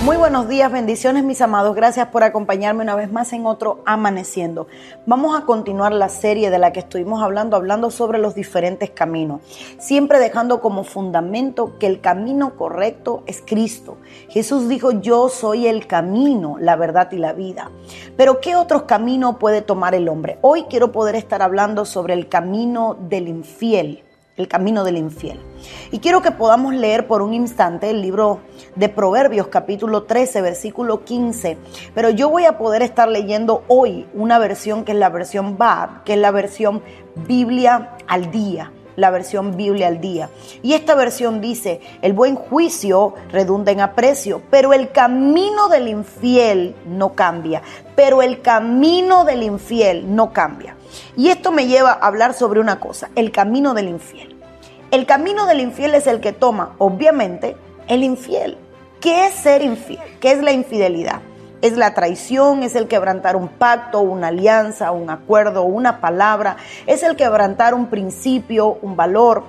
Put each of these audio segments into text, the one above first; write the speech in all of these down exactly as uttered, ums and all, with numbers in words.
Muy buenos días, bendiciones mis amados, gracias por acompañarme una vez más en otro Amaneciendo. Vamos a continuar la serie de la que estuvimos hablando, hablando sobre los diferentes caminos, siempre dejando como fundamento que el camino correcto es Cristo. Jesús dijo, yo soy el camino, la verdad y la vida. Pero ¿qué otros caminos puede tomar el hombre? Hoy quiero poder estar hablando sobre el camino del infiel. El camino del infiel. Y quiero que podamos leer por un instante el libro de Proverbios, capítulo trece, versículo quince. Pero yo voy a poder estar leyendo hoy una versión que es la versión B A B, que es la versión Biblia al día. La versión Biblia al día. Y esta versión dice, el buen juicio redunda en aprecio, pero el camino del infiel no cambia. Pero el camino del infiel no cambia. Y esto me lleva a hablar sobre una cosa, el camino del infiel. El camino del infiel es el que toma, obviamente, el infiel. ¿Qué es ser infiel? ¿Qué es la infidelidad? Es la traición, es el quebrantar un pacto, una alianza, un acuerdo, una palabra. Es el quebrantar un principio, un valor.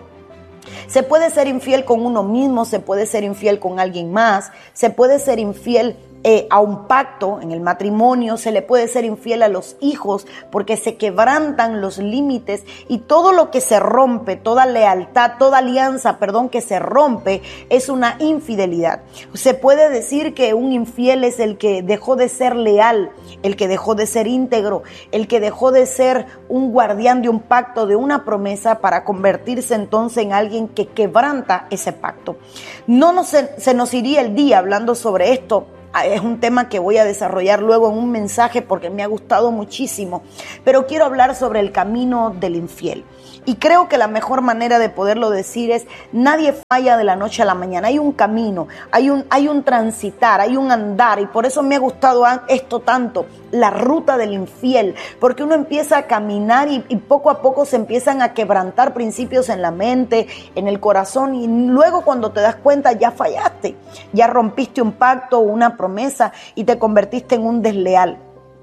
Se puede ser infiel con uno mismo, se puede ser infiel con alguien más, se puede ser infiel Eh, a un pacto en el matrimonio, se le puede ser infiel a los hijos porque se quebrantan los límites y todo lo que se rompe, toda lealtad, toda alianza, perdón, que se rompe es una infidelidad. Se puede decir que un infiel es el que dejó de ser leal, el que dejó de ser íntegro, el que dejó de ser un guardián de un pacto, de una promesa para convertirse entonces en alguien que quebranta ese pacto. No nos, se nos iría el día hablando sobre esto. Es un tema que voy a desarrollar luego en un mensaje porque me ha gustado muchísimo, pero quiero hablar sobre el camino del infiel. Y creo que la mejor manera de poderlo decir es, nadie falla de la noche a la mañana. Hay un camino, hay un, hay un transitar, hay un andar. Y por eso me ha gustado esto tanto, la ruta del infiel. Porque uno empieza a caminar y, y poco a poco se empiezan a quebrantar principios en la mente, en el corazón. Y luego cuando te das cuenta ya fallaste, ya rompiste un pacto o una promesa y te convertiste en un desleal.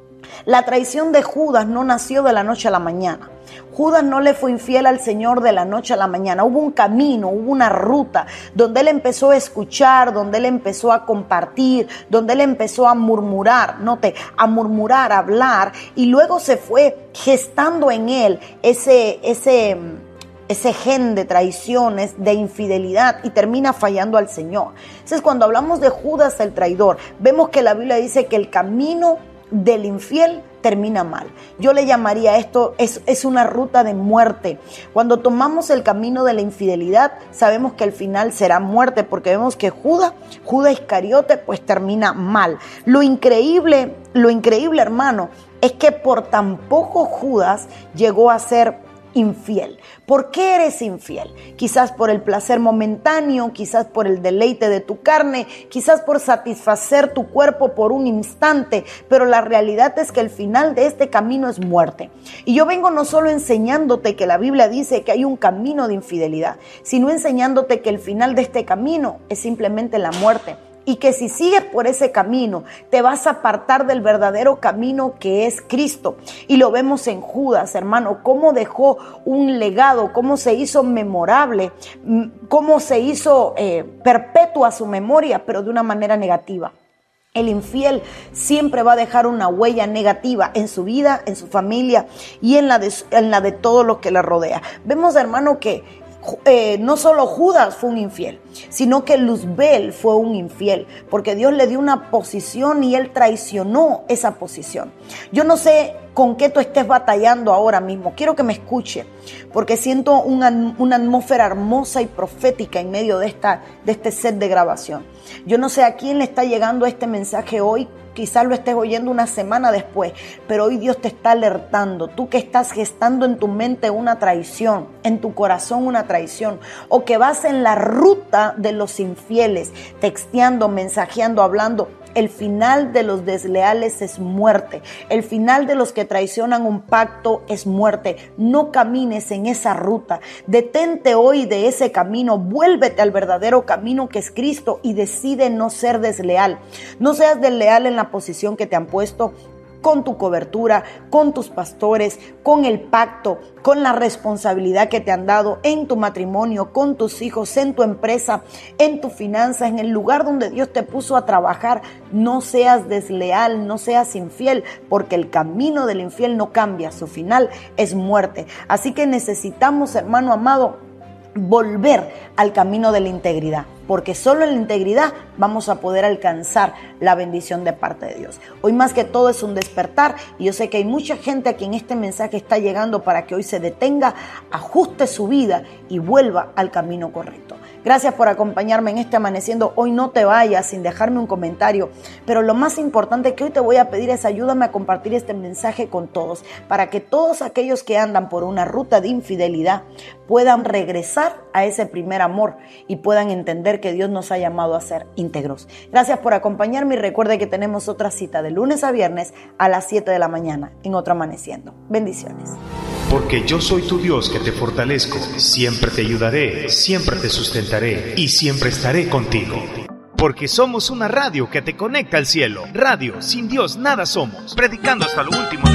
La traición de Judas no nació de la noche a la mañana. Judas no le fue infiel al Señor de la noche a la mañana. Hubo un camino, hubo una ruta donde él empezó a escuchar, donde él empezó a compartir, donde él empezó a murmurar, note, a murmurar, a hablar, y luego se fue gestando en él ese, ese, ese gen de traiciones, de infidelidad, y termina fallando al Señor. Entonces, cuando hablamos de Judas el traidor, vemos que la Biblia dice que el camino del infiel termina mal. Yo le llamaría esto, es, es una ruta de muerte. Cuando tomamos el camino de la infidelidad, sabemos que el final será muerte, porque vemos que Judas, Judas Iscariote, pues termina mal. Lo increíble, lo increíble, hermano, es que por tan poco Judas llegó a ser infiel. ¿Por qué eres infiel? Quizás por el placer momentáneo, quizás por el deleite de tu carne, quizás por satisfacer tu cuerpo por un instante, pero la realidad es que el final de este camino es muerte. Y yo vengo no solo enseñándote que la Biblia dice que hay un camino de infidelidad, sino enseñándote que el final de este camino es simplemente la muerte. Y que si sigues por ese camino, te vas a apartar del verdadero camino que es Cristo. Y lo vemos en Judas, hermano, cómo dejó un legado, cómo se hizo memorable, cómo se hizo eh, perpetua su memoria, pero de una manera negativa. El infiel siempre va a dejar una huella negativa en su vida, en su familia y en la de, en la de todo lo que le rodea. Vemos, hermano, que Eh, no solo Judas fue un infiel, sino que Luzbel fue un infiel, porque Dios le dio una posición y él traicionó esa posición. Yo no sé con qué tú estés batallando ahora mismo, quiero que me escuche, porque siento una, una atmósfera hermosa y profética en medio de, esta, de este set de grabación. Yo no sé a quién le está llegando este mensaje hoy. Quizás lo estés oyendo una semana después, pero hoy Dios te está alertando. Tú que estás gestando en tu mente una traición, en tu corazón una traición, o que vas en la ruta de los infieles, texteando, mensajeando, hablando. El final de los desleales es muerte. El final de los que traicionan un pacto es muerte. No camines en esa ruta. Detente hoy de ese camino. Vuélvete al verdadero camino que es Cristo y decide no ser desleal. No seas desleal en la posición que te han puesto. con tu cobertura, con tus pastores, con el pacto, con la responsabilidad que te han dado en tu matrimonio, con tus hijos, en tu empresa, en tus finanzas, en el lugar donde Dios te puso a trabajar. No seas desleal, no seas infiel, porque el camino del infiel no cambia, su final es muerte. Así que necesitamos, hermano amado, volver al camino de la integridad, porque solo en la integridad vamos a poder alcanzar la bendición de parte de Dios. Hoy más que todo es un despertar, y yo sé que hay mucha gente a quien este mensaje está llegando para que hoy se detenga, ajuste su vida y vuelva al camino correcto. Gracias por acompañarme en este Amaneciendo. Hoy no te vayas sin dejarme un comentario, pero lo más importante que hoy te voy a pedir es ayúdame a compartir este mensaje con todos, para que todos aquellos que andan por una ruta de infidelidad puedan regresar a ese primer amor y puedan entender que Dios nos ha llamado a ser íntegros. Gracias por acompañarme y recuerde que tenemos otra cita de lunes a viernes a las siete de la mañana en otro Amaneciendo. Bendiciones. Porque yo soy tu Dios que te fortalezco, siempre te ayudaré, siempre te sustentaré y siempre estaré contigo. Porque somos una radio que te conecta al cielo. Radio, sin Dios nada somos. Predicando hasta lo último.